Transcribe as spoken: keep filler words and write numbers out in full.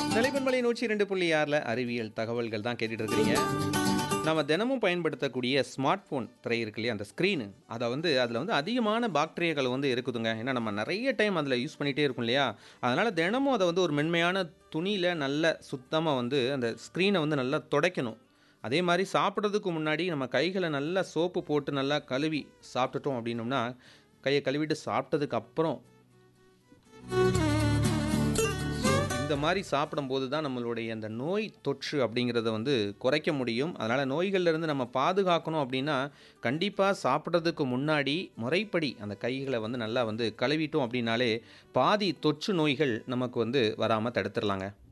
நிலைப்பண்பலை நூற்றி இரண்டு புள்ளி ஆறில் அறிவியல் தகவல்கள் தான் கேட்டுட்டு இருக்கிறீங்க. நம்ம தினமும் பயன்படுத்தக்கூடிய ஸ்மார்ட் ஃபோன் திரை இருக்கு இல்லையா, அந்த ஸ்க்ரீனு அதை வந்து அதில் வந்து அதிகமான பாக்டீரியாக்கள் வந்து இருக்குதுங்க. ஏன்னா நம்ம நிறைய டைம் அதில் யூஸ் பண்ணிகிட்டே இருக்கும் இல்லையா, அதனால் தினமும் அதை வந்து ஒரு மென்மையான துணியில் நல்ல சுத்தமாக வந்து அந்த ஸ்க்ரீனை வந்து நல்லா துடைக்கணும். அதே மாதிரி சாப்பிட்றதுக்கு முன்னாடி நம்ம கைகளை நல்லா சோப்பு போட்டு நல்லா கழுவி சாப்பிட்டுட்டோம் அப்படின்னோம்னா, கையை கழுவிட்டு சாப்பிட்டதுக்கு அப்புறம் இந்த மாதிரி சாப்பிடும்போது தான் நம்மளுடைய அந்த நோய் தொற்று அப்படிங்கிறத வந்து குறைக்க முடியும். அதனால் நோய்கள்லேருந்து நம்ம பாதுகாக்கணும் அப்படின்னா, கண்டிப்பாக சாப்பிட்றதுக்கு முன்னாடி முறைப்படி அந்த கைகளை வந்து நல்லா வந்து கழுவிட்டோம் அப்படின்னாலே பாதி தொற்று நோய்கள் நமக்கு வந்து வராமல் தடுத்துடலாங்க.